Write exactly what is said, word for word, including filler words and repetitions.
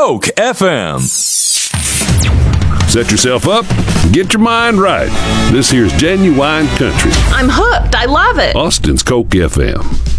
Coke F M. Set yourself up, get your mind right. This here's Genuine Country. I'm hooked. I love it. Austin's Coke F M.